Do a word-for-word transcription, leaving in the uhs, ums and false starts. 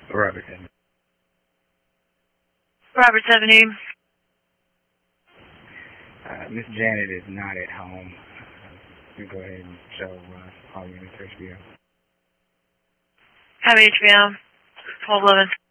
Robert Avenue. Roberts Avenue. Uh, Miss Janet is not at home. Uh, you go ahead and show uh, all units H B O. Have H B O. twelve eleven.